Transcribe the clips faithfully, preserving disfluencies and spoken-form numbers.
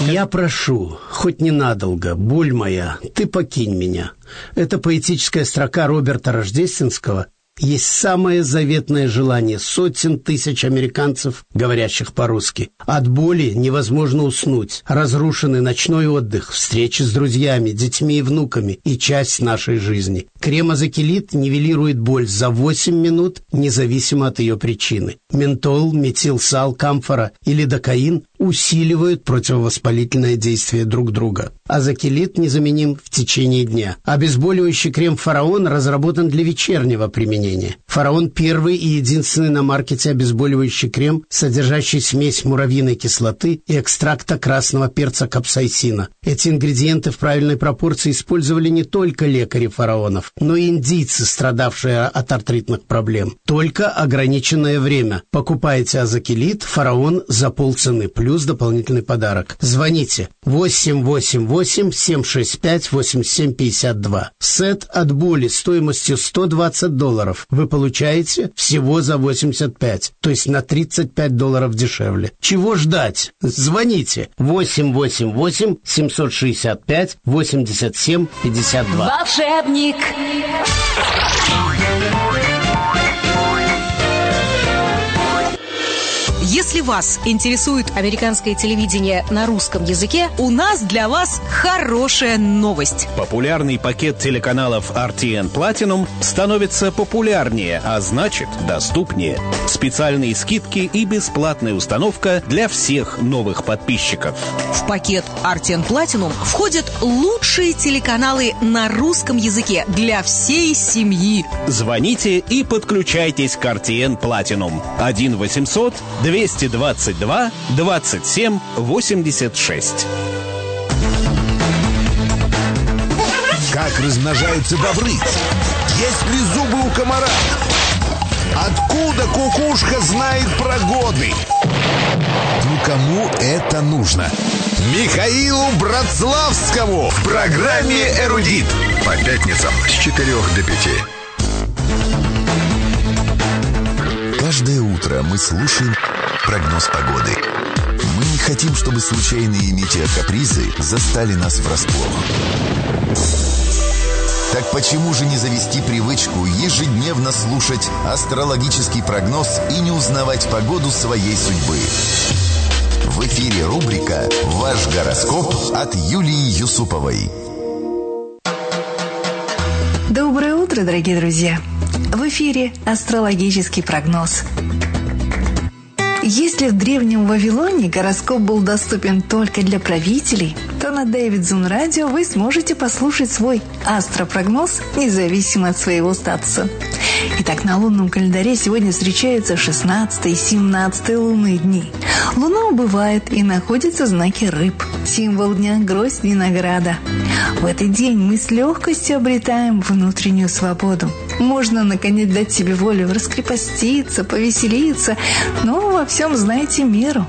Я прошу, хоть ненадолго, боль моя, ты покинь меня. Это поэтическая строка Роберта Рождественского есть самое заветное желание сотен тысяч американцев, говорящих по-русски. От боли невозможно уснуть. Разрушенный ночной отдых, встречи с друзьями, детьми и внуками и часть нашей жизни. Крем Азакелит нивелирует боль за восемь минут, независимо от ее причины. Ментол, метилсал, камфора и лидокаин усиливают противовоспалительное действие друг друга. Азакелит незаменим в течение дня. Обезболивающий крем «Фараон» разработан для вечернего применения. «Фараон» — первый и единственный на маркете обезболивающий крем, содержащий смесь муравьиной кислоты и экстракта красного перца капсаицина. Эти ингредиенты в правильной пропорции использовали не только лекари фараонов, но и индийцы, страдавшие от артритных проблем. Только ограниченное время. Покупайте Азакелит «Фараон» за полцены, плюс дополнительный подарок. Звоните восемь восемь восемь семь шесть пять восемь семь пять два. Сет от боли стоимостью сто двадцать долларов вы получаете всего за восемьдесят пять, то есть на тридцать пять долларов дешевле. Чего ждать? Звоните восемь восемь восемь семь шесть пять восемьдесят семь пятьдесят два. Волшебник. Если вас интересует американское телевидение на русском языке, у нас для вас хорошая новость. Популярный пакет телеканалов ар ти эн Platinum становится популярнее, а значит доступнее. Специальные скидки и бесплатная установка для всех новых подписчиков. В пакет ар ти эн Platinum входят лучшие телеканалы на русском языке для всей семьи. Звоните и подключайтесь к ар ти эн Platinum. один восемьсот двести двадцать два двадцать семь восемьдесят шесть. Как размножаются бобры? Есть ли зубы у комара? Откуда кукушка знает про годы? Ну, кому это нужно? Михаилу Братславскому в программе «Эрудит». По пятницам с четырех до пяти. Каждое утро мы слушаем прогноз погоды. Мы не хотим, чтобы случайные метеокапризы застали нас врасплох. Так почему же не завести привычку ежедневно слушать астрологический прогноз и не узнавать погоду своей судьбы? В эфире рубрика «Ваш гороскоп» от Юлии Юсуповой. Доброе утро, дорогие друзья! В эфире астрологический прогноз. Если в древнем Вавилоне гороскоп был доступен только для правителей, то на Дэвидзун Радио вы сможете послушать свой астропрогноз независимо от своего статуса. Итак, на лунном календаре сегодня встречаются шестнадцатый и семнадцатый лунные дни. Луна убывает и находится в знаке Рыб. Символ дня – гроздь винограда. В этот день мы с легкостью обретаем внутреннюю свободу. Можно, наконец, дать себе волю, раскрепоститься, повеселиться, но во всем знайте меру.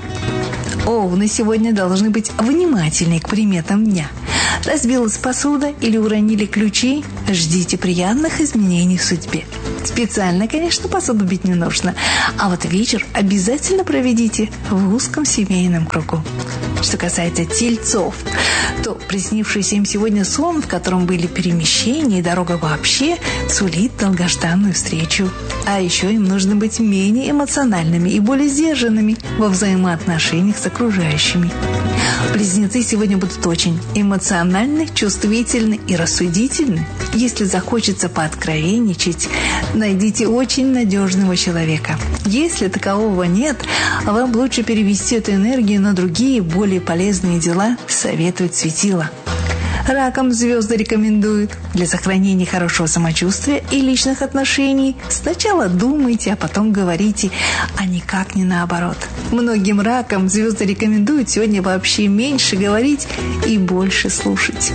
Овны сегодня должны быть внимательнее к приметам дня. Разбилась посуда или уронили ключи – ждите приятных изменений в судьбе. Специально, конечно, посуду бить не нужно, а вот вечер обязательно проведите в узком семейном кругу. Что касается тельцов, то приснившийся им сегодня сон, в котором были перемещения и дорога вообще, сулит долгожданную встречу. А еще им нужно быть менее эмоциональными и более сдержанными во взаимоотношениях с окружающими. Близнецы сегодня будут очень эмоциональны, чувствительны и рассудительны. Если захочется пооткровенничать, найдите очень надежного человека. Если такового нет, вам лучше перевести эту энергию на другие, более полезные дела, советует светило. Ракам звезды рекомендуют для сохранения хорошего самочувствия и личных отношений сначала думайте, а потом говорите, а никак не наоборот. Многим ракам звезды рекомендуют сегодня вообще меньше говорить и больше слушать.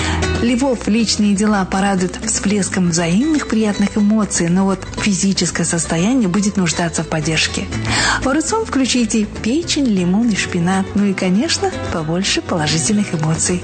Львов личные дела порадуют всплеском взаимных приятных эмоций, но вот физическое состояние будет нуждаться в поддержке. В рацион включите печень, лимон и шпинат, ну и, конечно, побольше положительных эмоций.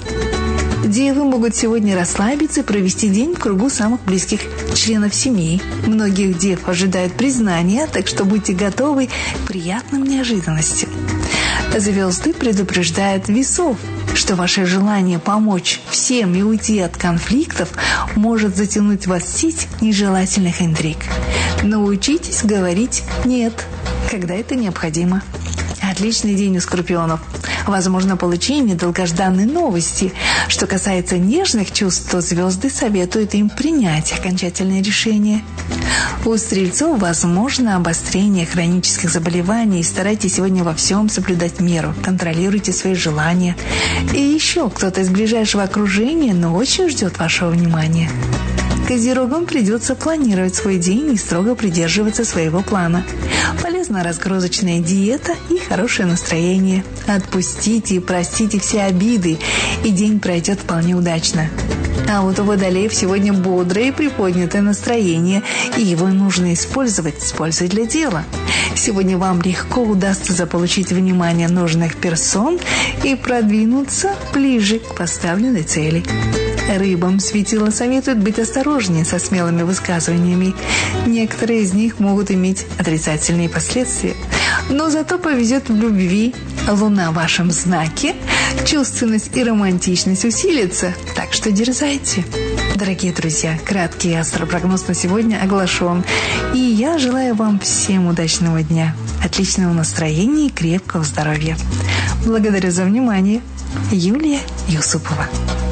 Девы могут сегодня расслабиться и провести день в кругу самых близких членов семьи. Многих дев ожидают признания, так что будьте готовы к приятным неожиданностям. Звезды предупреждают весов, что ваше желание помочь всем и уйти от конфликтов может затянуть вас в сеть нежелательных интриг. Научитесь говорить «нет», когда это необходимо. Отличный день у скорпионов. Возможно получение долгожданной новости. Что касается нежных чувств, то звезды советуют им принять окончательное решение. У стрельцов возможно обострение хронических заболеваний. Старайтесь сегодня во всем соблюдать меру. Контролируйте свои желания. И еще кто-то из ближайшего окружения, но очень ждет вашего внимания. Козерогам придется планировать свой день и строго придерживаться своего плана. Полезна разгрузочная диета и хорошее настроение. Отпустите и простите все обиды, и день пройдет вполне удачно. А вот у водолеев сегодня бодрое и приподнятое настроение, и его нужно использовать с пользой для дела. Сегодня вам легко удастся заполучить внимание нужных персон и продвинуться ближе к поставленной цели. Рыбам светило советует быть осторожнее со смелыми высказываниями. Некоторые из них могут иметь отрицательные последствия. Но зато повезет в любви. Луна в вашем знаке, чувственность и романтичность усилятся, так что дерзайте. Дорогие друзья, краткий астропрогноз на сегодня оглашен. И я желаю вам всем удачного дня, отличного настроения и крепкого здоровья. Благодарю за внимание. Юлия Юсупова.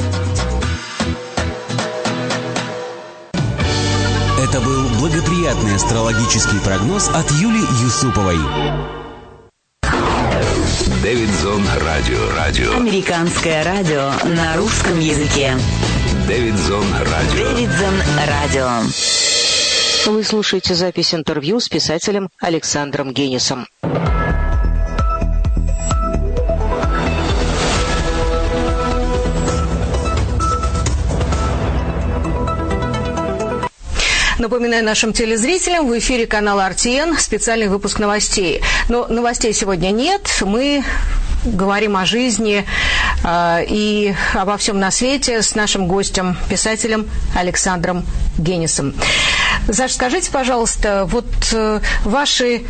Это был благоприятный астрологический прогноз от Юлии Юсуповой. Дэвидзон Радио. Радио. Американское радио на русском языке. Дэвидзон Радио. Дэвидзон Радио. Вы слушаете запись интервью с писателем Александром Генисом. Напоминаю нашим телезрителям, в эфире канала эр ти эн специальный выпуск новостей. Но новостей сегодня нет. Мы говорим о жизни э, и обо всем на свете с нашим гостем, писателем Александром Генисом. Саша, скажите, пожалуйста, вот э, ваши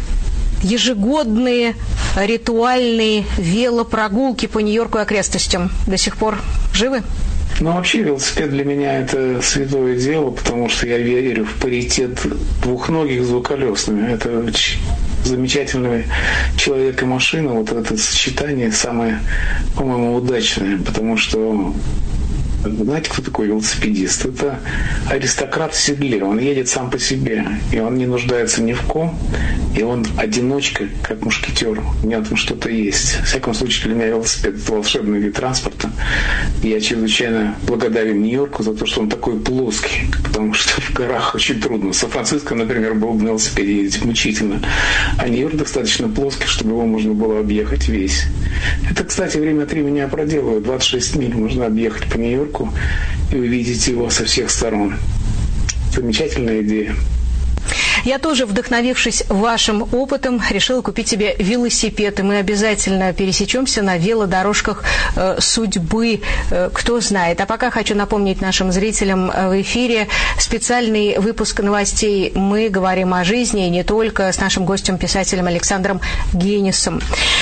ежегодные ритуальные велопрогулки по Нью-Йорку и окрестностям до сих пор живы? Ну, вообще, велосипед для меня это святое дело, потому что я верю в паритет двухногих с двухколесными. Это замечательный человек и машина. Вот это сочетание самое, по-моему, удачное, потому что знаете, кто такой велосипедист? Это аристократ в седле. Он едет сам по себе, и он не нуждается ни в ком, и он одиночка, как мушкетер. У него там что-то есть. В всяком случае, для меня велосипед – это волшебный вид транспорта. И я чрезвычайно благодарен Нью-Йорку за то, что он такой плоский, потому что в горах очень трудно. В Сан-Франциско, например, было бы на велосипеде ездить мучительно, а Нью-Йорк достаточно плоский, чтобы его можно было объехать весь. Это, кстати, время от времени я проделываю. двадцать шесть миль можно объехать по Нью-Йорку и увидеть его со всех сторон. Замечательная идея. Я тоже, вдохновившись вашим опытом, решила купить себе велосипед. И мы обязательно пересечемся на велодорожках э, судьбы, э, кто знает. А пока хочу напомнить нашим зрителям в эфире специальный выпуск новостей. Мы говорим о жизни, и не только, с нашим гостем, писателем Александром Генисом.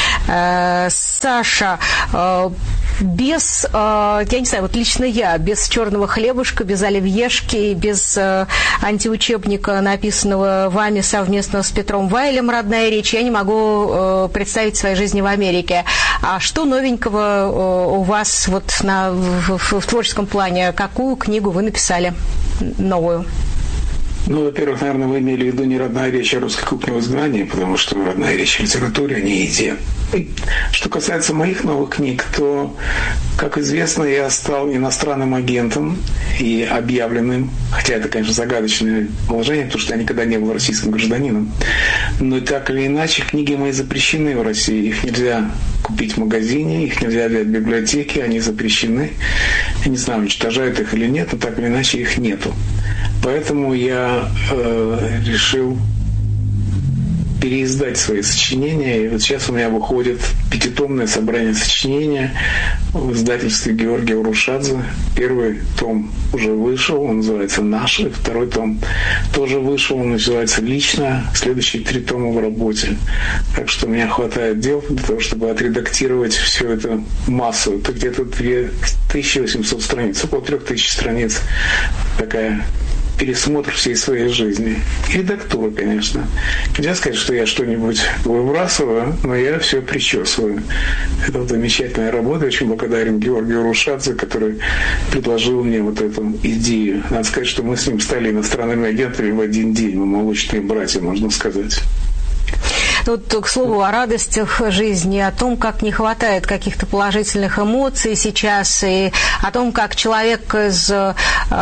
Э, Саша, э, без, э, я не знаю, вот лично я, без черного хлебушка, без оливьешки, без э, антиучебника, написанного вами совместно с Петром Вайлем «Родная речь», я не могу э, представить своей жизни в Америке. А что новенького э, у вас вот на, в, в, в творческом плане? Какую книгу вы написали новую? Ну, во-первых, наверное, вы имели в виду не «Родная речь», а «Русской кухни в изгнании», потому что «Родная речь» в литературе, а не еде. Что касается моих новых книг, то, как известно, я стал иностранным агентом и объявленным, хотя это, конечно, загадочное положение, потому что я никогда не был российским гражданином, но так или иначе книги мои запрещены в России, их нельзя купить в магазине, их нельзя взять в библиотеке, они запрещены. Я не знаю, уничтожают их или нет, но так или иначе их нету. Поэтому я э, решил переиздать свои сочинения. И вот сейчас у меня выходит пятитомное собрание сочинения в издательстве Георгия Урушадзе. Первый том уже вышел, он называется «Наши». Второй том тоже вышел, он называется «Лично». Следующие три тома в работе. Так что у меня хватает дел для того, чтобы отредактировать всю эту массу. Это где-то две тысячи восемьсот страниц, около трех тысяч страниц. Такая пересмотр всей своей жизни. И редактура, конечно. Нельзя сказать, что я что-нибудь выбрасываю, но я все причесываю. Это замечательная работа. Очень благодарен Георгию Урушадзе, который предложил мне вот эту идею. Надо сказать, что мы с ним стали иностранными агентами в один день. Мы молочные братья, можно сказать. Вот, к слову, о радостях жизни, о том, как не хватает каких-то положительных эмоций сейчас, и о том, как человек из э,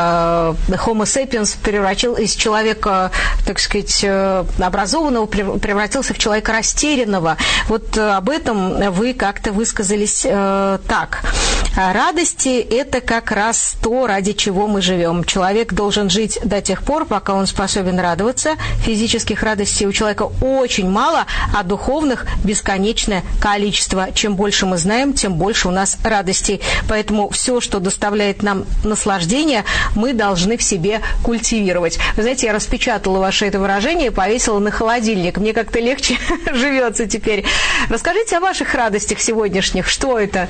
Homo sapiens превратил, из человека, так сказать, образованного превратился в человека растерянного. Вот об этом вы как-то высказались э, так. Радости – это как раз то, ради чего мы живем. Человек должен жить до тех пор, пока он способен радоваться. Физических радостей у человека очень мало, а духовных бесконечное количество. Чем больше мы знаем, тем больше у нас радостей. Поэтому все, что доставляет нам наслаждение, мы должны в себе культивировать. Вы знаете, я распечатала ваше это выражение и повесила на холодильник. Мне как-то легче живется теперь. Расскажите о ваших радостях сегодняшних. Что это?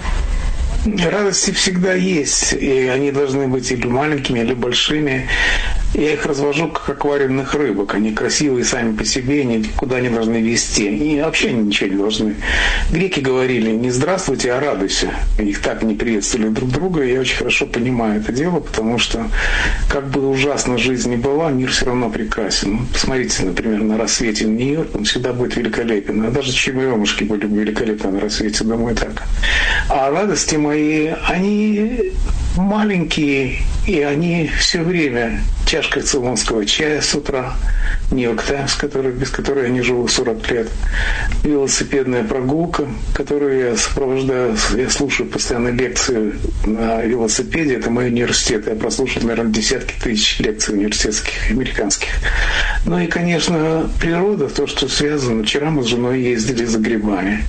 Радости всегда есть, и они должны быть или маленькими, или большими. Я их развожу как аквариумных рыбок. Они красивые сами по себе, никуда не должны вести. И вообще они ничего не должны. Греки говорили: не здравствуйте, а радуйся. Их так не приветствовали друг друга, и я очень хорошо понимаю это дело, потому что как бы ужасна жизнь ни была, мир все равно прекрасен. Посмотрите, например, на рассвете в Нью-Йорк, он всегда будет великолепен. А даже черемушки были бы великолепны на рассвете, думаю, так. А радости мои, они маленькие, и они все время. Чашка цейлонского чая с утра, Нью-Йорк Таймс, который, без которой я не живу сорок лет, велосипедная прогулка, которую я сопровождаю, я слушаю постоянно лекции на велосипеде, это мой университет, я прослушал, наверное, десятки тысяч лекций университетских, американских. Ну и, конечно, природа, то, что связано. Вчера мы с женой ездили за грибами.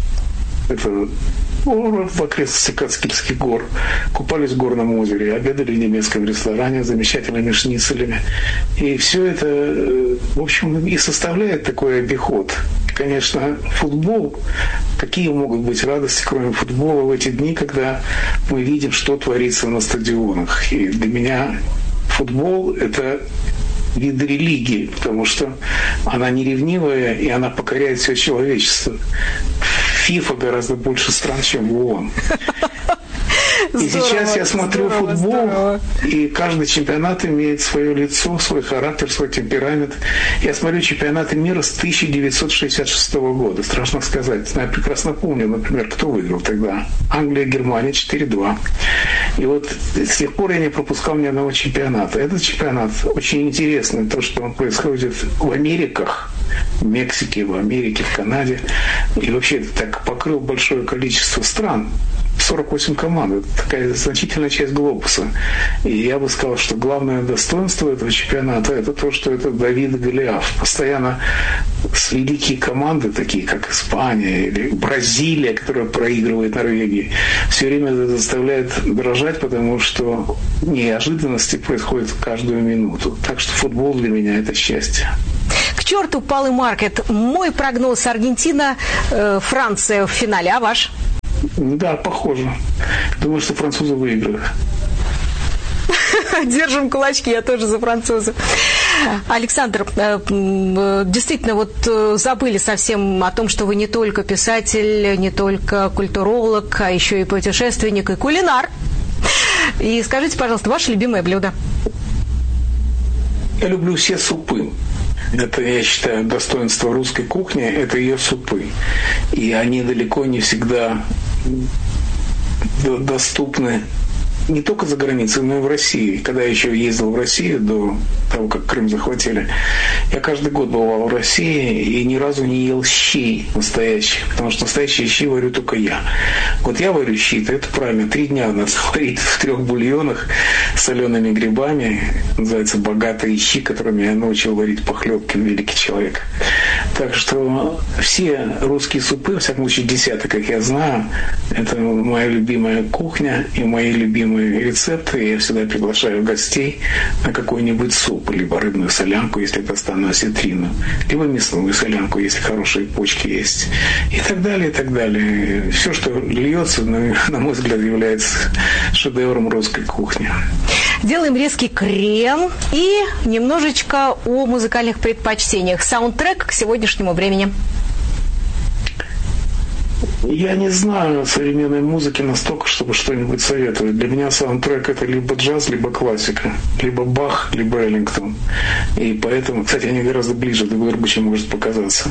Это в окрестностях Кацкильских гор, купались в горном озере, обедали в немецком ресторане с замечательными шницелями. И все это, в общем, и составляет такой обиход. Конечно, футбол, какие могут быть радости, кроме футбола, в эти дни, когда мы видим, что творится на стадионах. И для меня футбол – это вид религии, потому что она не ревнивая, и она покоряет все человечество. ФИФА гораздо больше стран, чем в ООН. И здорово, сейчас я смотрю здорово, футбол, здорово. И каждый чемпионат имеет свое лицо, свой характер, свой темперамент. Я смотрю чемпионаты мира с тысяча девятьсот шестьдесят шестого года. Страшно сказать. Я прекрасно помню, например, кто выиграл тогда. Англия, Германия четыре-два. И вот с тех пор я не пропускал ни одного чемпионата. Этот чемпионат очень интересный. То, что он происходит в Америках, в Мексике, в Америке, в Канаде. И вообще так покрыл большое количество стран. сорок восемь команд. Это такая значительная часть глобуса. И я бы сказал, что главное достоинство этого чемпионата – это то, что это Давид и Голиаф. Постоянно с великие команды, такие как Испания или Бразилия, которая проигрывает Норвегии, все время это заставляет дрожать, потому что неожиданности происходят каждую минуту. Так что футбол для меня – это счастье. К черту Палы Маркет. Мой прогноз: Аргентина, э, Франция в финале. А ваш? Да, похоже. Думаю, что французы выиграют. Держим кулачки, я тоже за французов. Александр, действительно, вот забыли совсем о том, что вы не только писатель, не только культуролог, а еще и путешественник, и кулинар. И скажите, пожалуйста, ваше любимое блюдо? Я люблю все супы. Это, я считаю, достоинство русской кухни – это ее супы. И они далеко не всегда доступны не только за границей, но и в России. Когда я еще ездил в Россию до того, как Крым захватили, я каждый год бывал в России и ни разу не ел щей настоящих, потому что настоящие щи варю только я. Вот я варю щи, то это правильно, три дня надо варить в трех бульонах с солеными грибами, называется богатые щи, которыми я научил варить Похлебкин, великий человек. Так что все русские супы, во всяком случае десяток, как я знаю, это моя любимая кухня и мои любимые рецепты. Я всегда приглашаю гостей на какой-нибудь суп, либо рыбную солянку, если это стану осетрину, либо мясную солянку, если хорошие почки есть, и так далее, и так далее. Все, что льется, на мой взгляд, является шедевром русской кухни. Делаем резкий крем и немножечко о музыкальных предпочтениях. Саундтрек к сегодняшнему времени. Я не знаю современной музыки настолько, чтобы что-нибудь советовать. Для меня саундтрек — это либо джаз, либо классика, либо Бах, либо Эллингтон. И поэтому, кстати, они гораздо ближе друг к другу, чем может показаться.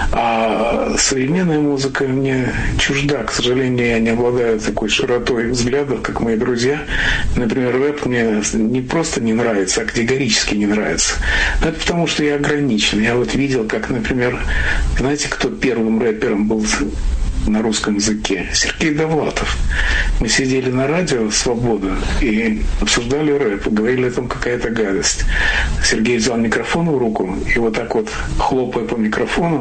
А современная музыка мне чужда. К сожалению, я не обладаю такой широтой взглядов, как мои друзья. Например, рэп мне не просто не нравится, а категорически не нравится. Но это потому, что я ограничен. Я вот видел, как, например, знаете, кто первым рэпером был на русском языке? Сергей Довлатов. Мы сидели на радио «Свобода» и обсуждали рэп, и говорили о том, какая-то гадость. Сергей взял микрофон в руку и вот так вот, хлопая по микрофону,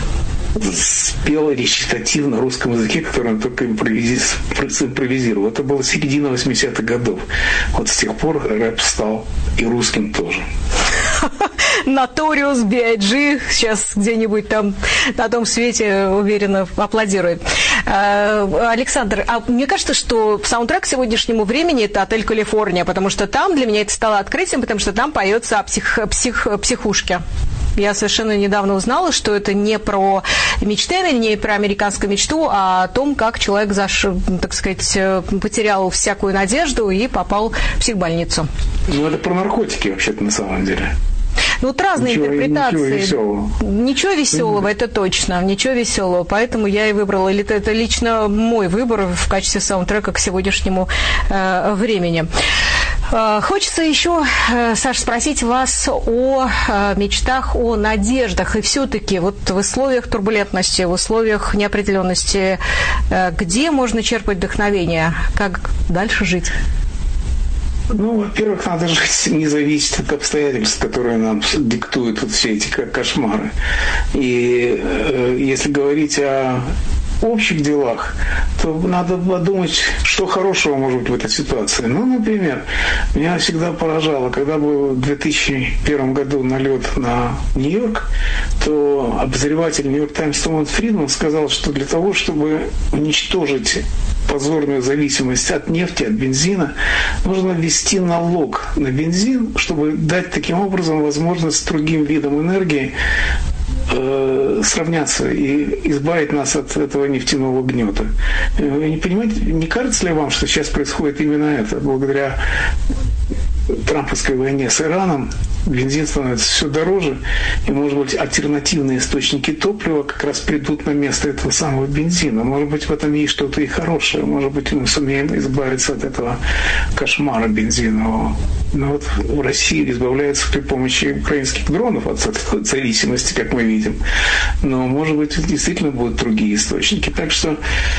спел речитатив на русском языке, который он только импровизировал. Это было середина восьмидесятых годов. Вот с тех пор рэп стал и русским тоже. Notorious би ай джи сейчас где-нибудь там на том свете, уверенно, аплодирует. Александр, а мне кажется, что саундтрек к сегодняшнему времени — это «Отель Калифорния», потому что там для меня это стало открытием, потому что там поется о псих, псих, психушке. Я совершенно недавно узнала, что это не про мечты, не про американскую мечту, а о том, как человек, заш, так сказать, потерял всякую надежду и попал в психбольницу. Ну, это про наркотики, вообще-то, на самом деле. Ну, вот разные ничего, интерпретации. Ничего веселого. Ничего веселого, это точно. Ничего веселого. Поэтому я и выбрала. Или это, это лично мой выбор в качестве саундтрека к сегодняшнему э, времени. Э, хочется еще, э, Саш, спросить вас о э, мечтах, о надеждах. И все-таки вот в условиях турбулентности, в условиях неопределенности, э, где можно черпать вдохновение? Как дальше жить? Ну, во-первых, надо жить не зависеть от обстоятельств, которые нам диктуют вот все эти кошмары. И э, если говорить о общих делах, то надо подумать, что хорошего может быть в этой ситуации. Ну, например, меня всегда поражало, когда был в две тысячи первом году налет на Нью-Йорк, то обозреватель Нью-Йорк Таймс Томас Фридман сказал, что для того, чтобы уничтожить позорную зависимость от нефти, от бензина, нужно ввести налог на бензин, чтобы дать таким образом возможность другим видам энергии э, сравняться и избавить нас от этого нефтяного гнета. Вы не понимаете, не кажется ли вам, что сейчас происходит именно это? Благодаря трамповской войне с Ираном бензин становится все дороже, и, может быть, альтернативные источники топлива как раз придут на место этого самого бензина. Может быть, в этом есть что-то и хорошее. Может быть, мы сумеем избавиться от этого кошмара бензинового. Но вот в России избавляются при помощи украинских дронов от этой зависимости, как мы видим. Но, может быть, действительно будут другие источники. Так что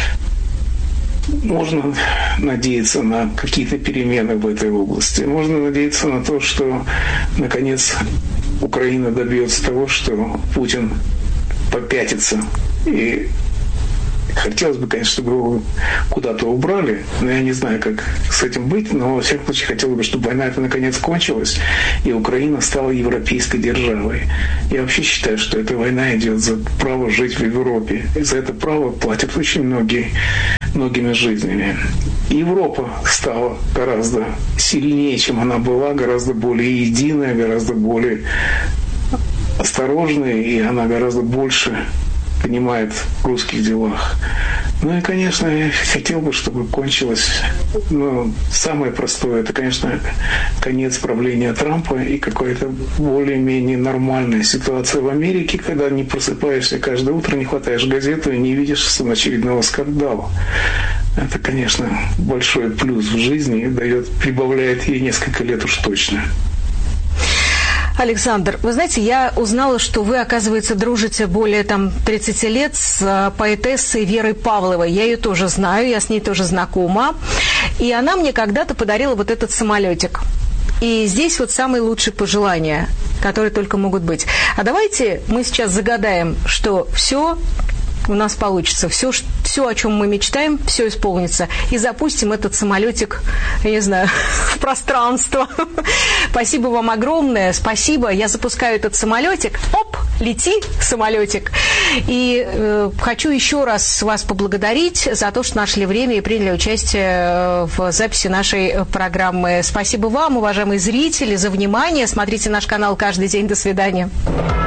можно надеяться на какие-то перемены в этой области. Можно надеяться на то, что, наконец, Украина добьется того, что Путин попятится. И хотелось бы, конечно, чтобы его куда-то убрали, но я не знаю, как с этим быть, но, во всяком случае, хотелось бы, чтобы война эта наконец кончилась, и Украина стала европейской державой. Я вообще считаю, что эта война идет за право жить в Европе, и за это право платят очень многие многими жизнями. Европа стала гораздо сильнее, чем она была, гораздо более единая, гораздо более осторожная, и она гораздо больше понимает в русских делах. Ну и, конечно, я хотел бы, чтобы кончилось, ну, самое простое, это, конечно, конец правления Трампа и какая-то более-менее нормальная ситуация в Америке, когда не просыпаешься каждое утро, не хватаешь газету и не видишь самоочевидного скандала. Это, конечно, большой плюс в жизни и дает, прибавляет ей несколько лет уж точно. Александр, вы знаете, я узнала, что вы, оказывается, дружите более там тридцати лет с поэтессой Верой Павловой. Я ее тоже знаю, я с ней тоже знакома. И она мне когда-то подарила вот этот самолетик. И здесь вот самые лучшие пожелания. которые только могут быть. А давайте мы сейчас загадаем, что все у нас получится, все, все, о чем мы мечтаем, все исполнится, и запустим этот самолетик, я не знаю, в пространство. Спасибо вам огромное, спасибо. Я запускаю этот самолетик, оп, лети, самолетик. И э, хочу еще раз вас поблагодарить за то, что нашли время и приняли участие в записи нашей программы. Спасибо вам, уважаемые зрители, за внимание. Смотрите наш канал каждый день. До свидания.